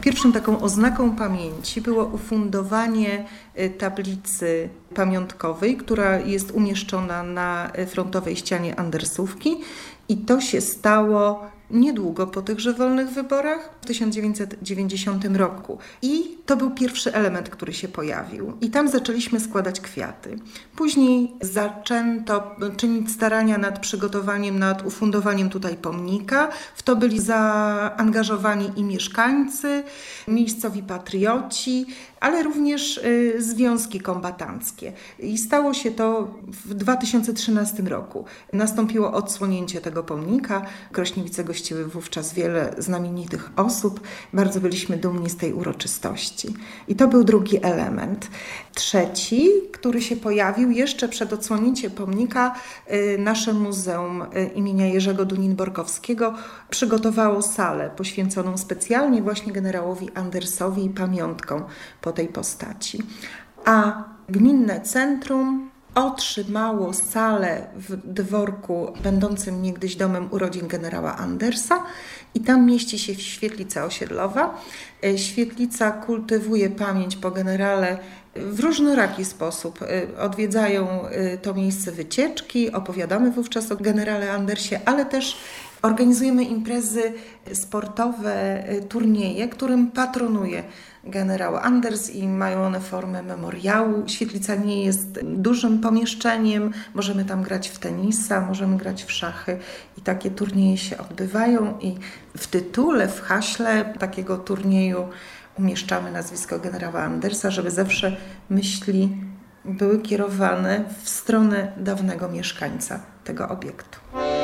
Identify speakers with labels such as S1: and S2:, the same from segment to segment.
S1: Pierwszą taką oznaką pamięci było ufundowanie tablicy pamiątkowej, która jest umieszczona na frontowej ścianie Andersówki i to się stało niedługo po tychże wolnych wyborach w 1990 roku. I to był pierwszy element, który się pojawił. I tam zaczęliśmy składać kwiaty. Później zaczęto czynić starania nad przygotowaniem, nad ufundowaniem tutaj pomnika. W to byli zaangażowani i mieszkańcy, miejscowi patrioci, ale również związki kombatanckie. I stało się to w 2013 roku. Nastąpiło odsłonięcie tego pomnika. Krośniewice gościły wówczas wiele znamienitych osób. Bardzo byliśmy dumni z tej uroczystości. I to był drugi element. Trzeci, który się pojawił jeszcze przed odsłonięciem pomnika, nasze Muzeum imienia Jerzego Dunin-Borkowskiego przygotowało salę poświęconą specjalnie właśnie generałowi Andersowi i pamiątką po tej postaci. A Gminne Centrum otrzymało salę w dworku będącym niegdyś domem urodzin generała Andersa i tam mieści się świetlica osiedlowa. Świetlica kultywuje pamięć po generale w różnoraki sposób. Odwiedzają to miejsce wycieczki, opowiadamy wówczas o generale Andersie, ale też organizujemy imprezy sportowe, turnieje, którym patronuje generał Anders i mają one formę memoriału. Świetlica nie jest dużym pomieszczeniem, możemy tam grać w tenisa, możemy grać w szachy i takie turnieje się odbywają i w tytule, w haśle takiego turnieju umieszczamy nazwisko generała Andersa, żeby zawsze myśli były kierowane w stronę dawnego mieszkańca tego obiektu.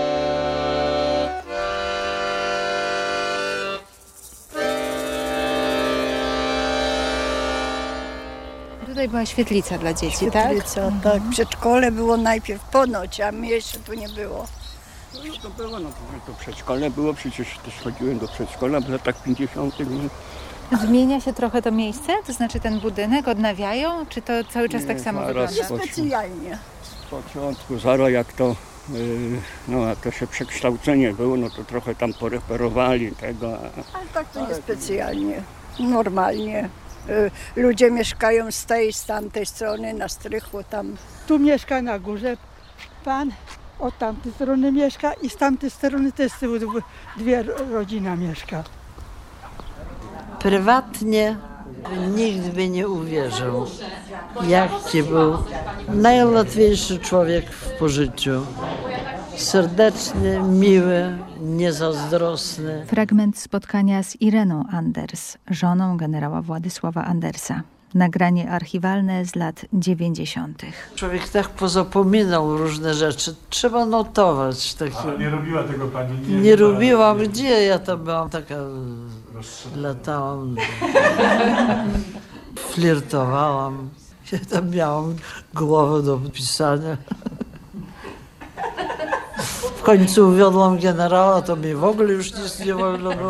S2: Tutaj była świetlica dla dzieci,
S3: świetlica,
S2: tak?
S3: Tak. Przedszkole było najpierw ponoć, a mnie jeszcze tu nie było.
S4: Już to było, to przedszkole było, przecież też chodziłem do przedszkola w latach 50.
S2: Zmienia się trochę to miejsce? To znaczy ten budynek odnawiają? Czy to cały czas tak samo wygląda?
S3: Niespecjalnie.
S4: Z początku, zaraz jak to, jak to się przekształcenie było, no to trochę tam poreperowali tego.
S3: Ale tak to niespecjalnie, normalnie. Ludzie mieszkają z tej, z tamtej strony, na strychu tam.
S5: Tu mieszka na górze pan, od tamtej strony mieszka i z tamtej strony też z tyłu dwie rodzina mieszka.
S6: Prywatnie nikt by nie uwierzył, jaki był najłatwiejszy człowiek w pożyciu. Serdeczny, miły, niezazdrosny.
S2: Fragment spotkania z Ireną Anders, żoną generała Władysława Andersa. Nagranie archiwalne z lat 90.
S6: Człowiek tak pozapominał różne rzeczy. Trzeba notować.
S7: Ale nie robiła tego pani?
S6: Nie robiłam. Gdzie? Ja tam byłam taka... Latałam. Flirtowałam. Ja tam miałam głowę do pisania. W końcu uwiodłam generała, to mi w ogóle już nic nie wolno było.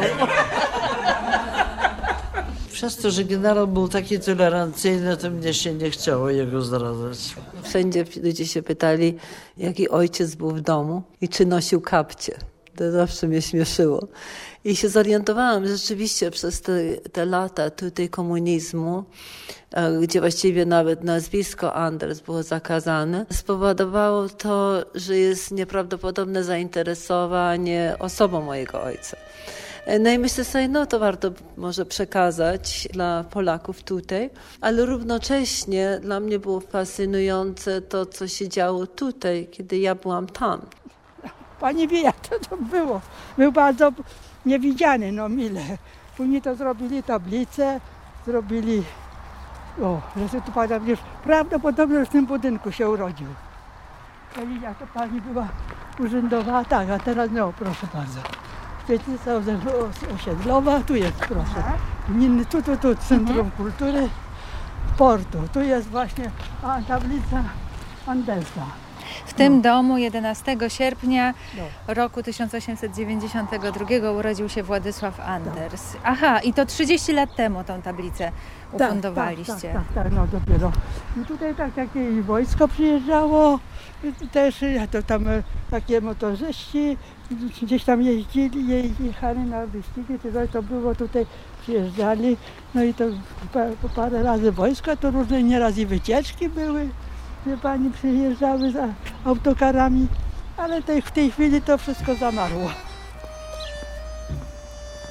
S6: Przez to, że generał był taki tolerancyjny, to mnie się nie chciało jego zdradzać.
S8: Wszędzie ludzie się pytali, jaki ojciec był w domu i czy nosił kapcie. To zawsze mnie śmieszyło. I się zorientowałam rzeczywiście przez te lata tutaj komunizmu, gdzie właściwie nawet nazwisko Anders było zakazane, spowodowało to, że jest nieprawdopodobne zainteresowanie osobą mojego ojca. No i myślę sobie, to warto może przekazać dla Polaków tutaj, ale równocześnie dla mnie było fascynujące to, co się działo tutaj, kiedy ja byłam tam.
S5: Pani wie, jak to było. Był bardzo niewidziany, mile. Później to zrobili tablicę, zrobili... że tu prawdopodobnie w tym budynku się urodził. Jak to pani była urzędowa, tak, a teraz proszę bardzo. Świetlica osiedlowa, tu jest, proszę. Tu, Centrum Kultury Portu. Tu jest właśnie tablica Andersa.
S2: W tym domu 11 sierpnia roku 1892 urodził się Władysław Anders. Aha, i to 30 lat temu tą tablicę ufundowaliście.
S5: Tak, no dopiero. I tutaj takie wojsko przyjeżdżało, też to tam takie motorzyści gdzieś tam jechali na wyścigi, to było tutaj, przyjeżdżali, no i to parę razy wojska, to różne nieraz i wycieczki były, wie pani, przyjeżdżały za autokarami, ale w tej chwili to wszystko zamarło.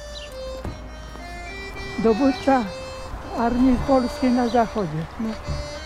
S5: Dowódca Armii Polskiej na Zachodzie. No.